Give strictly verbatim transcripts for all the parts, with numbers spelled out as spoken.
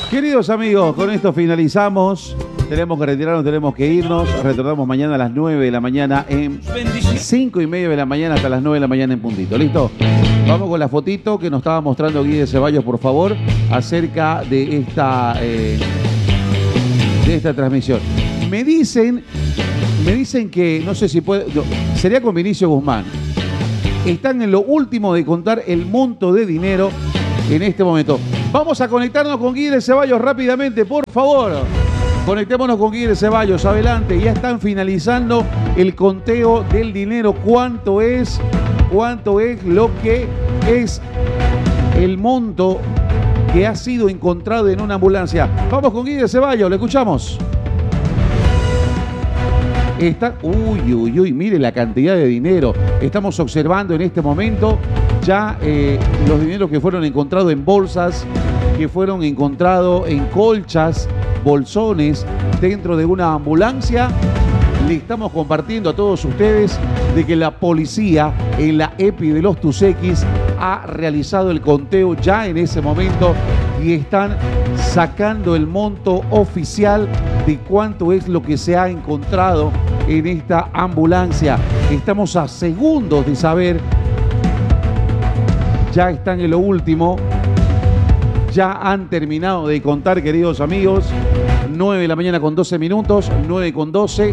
Queridos amigos, con esto finalizamos. Tenemos que retirarnos, tenemos que irnos. Retornamos mañana a las nueve de la mañana en cinco y media de la mañana hasta las nueve de la mañana en puntito. ¿Listo? Vamos con la fotito que nos estaba mostrando Guille Ceballos, por favor, acerca de esta, eh, de esta transmisión. Me dicen, me dicen que, no sé si puede, no, sería con Vinicio Guzmán. Están en lo último de contar el monto de dinero en este momento. Vamos a conectarnos con Guille Ceballos rápidamente, por favor. Conectémonos con Guille Ceballos, adelante. Ya están finalizando el conteo del dinero. ¿Cuánto es? ¿Cuánto es lo que es el monto que ha sido encontrado en una ambulancia? Vamos con Guille Ceballos, le escuchamos. Está, uy, uy, uy, mire la cantidad de dinero. Estamos observando en este momento ya eh, los dineros que fueron encontrados en bolsas, que fueron encontrados en colchas, bolsones, dentro de una ambulancia. Le estamos compartiendo a todos ustedes de que la policía en la E P I de los Tusequis ha realizado el conteo ya en ese momento y están sacando el monto oficial de cuánto es lo que se ha encontrado en esta ambulancia. Estamos a segundos de saber, ya están en lo último, ya han terminado de contar, queridos amigos. nueve de la mañana con doce minutos, nueve con doce.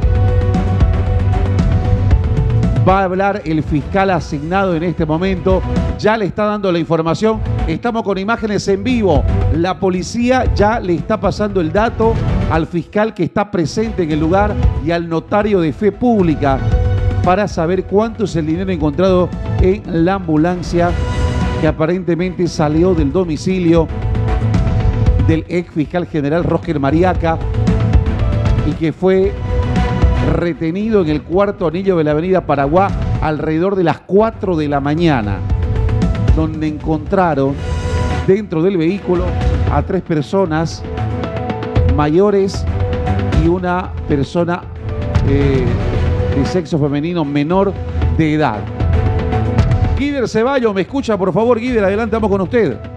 Va a hablar el fiscal asignado en este momento. Ya le está dando la información. Estamos con imágenes en vivo. La policía ya le está pasando el dato al fiscal que está presente en el lugar y al notario de fe pública para saber cuánto es el dinero encontrado en la ambulancia que aparentemente salió del domicilio del ex fiscal general Roger Mariaca y que fue retenido en el cuarto anillo de la avenida Paraguay alrededor de las cuatro de la mañana, donde encontraron dentro del vehículo a tres personas mayores y una persona eh, de sexo femenino menor de edad. Guider Ceballos, ¿me escucha, por favor? Guider, adelante, vamos con usted.